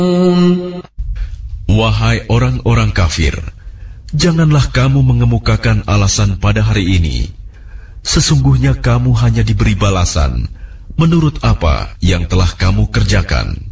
Wahai orang-orang kafir, janganlah kamu mengemukakan alasan pada hari ini. Sesungguhnya kamu hanya diberi balasan menurut apa yang telah kamu kerjakan.